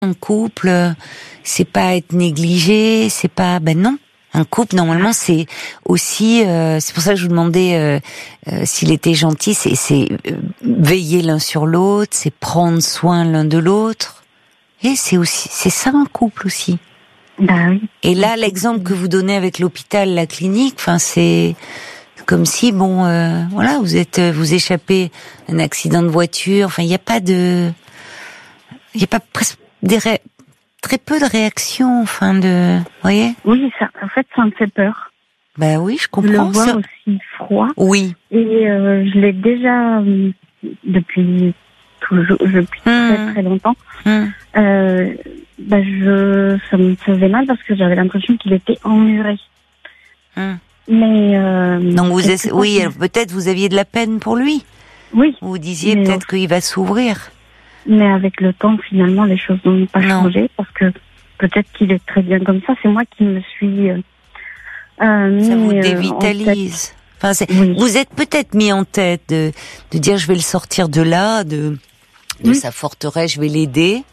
Un couple, c'est pas être négligé, c'est pas, non. Un couple, normalement, c'est aussi, c'est pour ça que je vous demandais s'il était gentil, c'est veiller l'un sur l'autre, c'est prendre soin l'un de l'autre. Et c'est ça un couple aussi. Oui. Et là, l'exemple que vous donnez avec l'hôpital, la clinique, c'est comme si, voilà, vous échappez un accident de voiture. Il n'y a pas presque très peu de réactions, vous voyez? Oui, en fait, ça me fait peur. Oui, je comprends. De le voir aussi froid. Oui. Et je l'ai déjà depuis très très longtemps. Ça me faisait mal parce que j'avais l'impression qu'il était emmuré. Mais donc peut-être vous aviez de la peine pour lui. Oui. Vous disiez peut-être qu'il va s'ouvrir. Mais avec le temps, finalement, les choses n'ont pas changé parce que peut-être qu'il est très bien comme ça. C'est moi qui me suis ça vous dévitalise. Vous êtes peut-être mis en tête de dire je vais le sortir de là, de sa forteresse, je vais l'aider.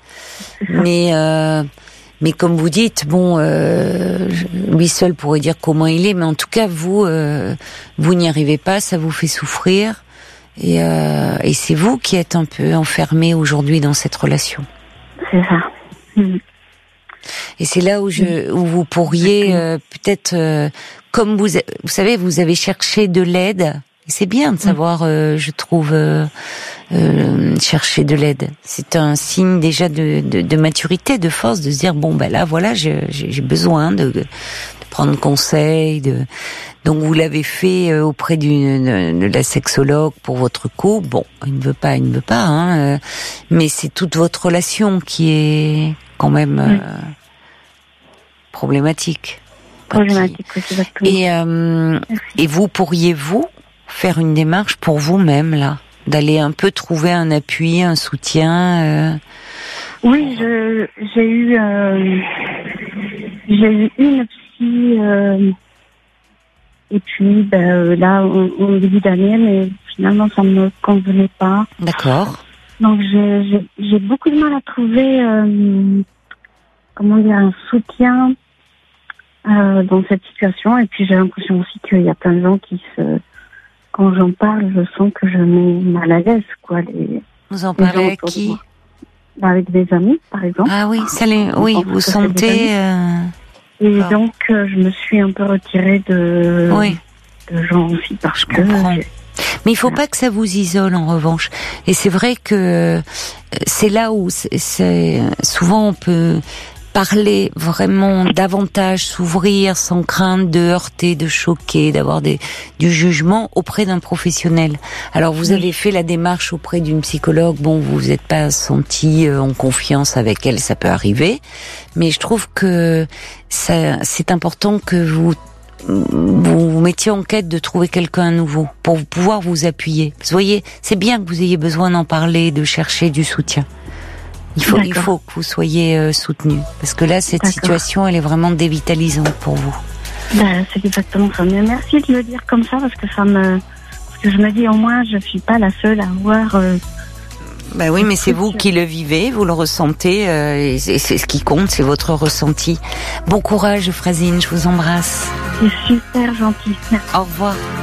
Mais comme vous dites, lui seul pourrait dire comment il est, mais en tout cas vous n'y arrivez pas, ça vous fait souffrir. Et c'est vous qui êtes un peu enfermé aujourd'hui dans cette relation. C'est ça. Et c'est là où vous pourriez peut-être, comme vous savez, vous avez cherché de l'aide. Et c'est bien de savoir, je trouve, chercher de l'aide. C'est un signe déjà de maturité, de force, de se dire là, voilà, j'ai besoin de prendre conseil. Donc vous l'avez fait auprès de la sexologue pour votre couple. Il ne veut pas, mais c'est toute votre relation qui est quand même problématique. Problématique, oui, exactement. Et vous pourriez-vous faire une démarche pour vous-même là, d'aller un peu trouver un appui, un soutien? Oui, j'ai eu une psy. Et puis, là, on début d'année, mais finalement, ça ne me convenait pas. D'accord. Donc, j'ai beaucoup de mal à trouver, un soutien dans cette situation. Et puis, j'ai l'impression aussi qu'il y a plein de gens quand j'en parle, je sens que je mets mal à l'aise, quoi. Vous en parlez avec qui? Avec des amis, par exemple. Ah oui, vous sentez... Et donc, je me suis un peu retirée de gens aussi parce que... Mais il faut pas que ça vous isole, en revanche. Et c'est vrai que c'est là où souvent on peut parler vraiment davantage, s'ouvrir sans crainte de heurter, de choquer, d'avoir du jugement auprès d'un professionnel. Alors vous avez fait la démarche auprès d'une psychologue, vous vous êtes pas senti en confiance avec elle, ça peut arriver, mais je trouve que c'est important que vous mettiez en quête de trouver quelqu'un nouveau pour pouvoir vous appuyer. Vous voyez, c'est bien que vous ayez besoin d'en parler, de chercher du soutien. Il faut que vous soyez soutenu, parce que là, cette situation, elle est vraiment dévitalisante pour vous. C'est exactement ça. Mais merci de le dire comme ça, parce que je me dis, au moins, je suis pas la seule à avoir... oui, mais c'est vous qui le vivez, vous le ressentez, et c'est ce qui compte, c'est votre ressenti. Bon courage, Francine, je vous embrasse. C'est super gentil. Merci. Au revoir.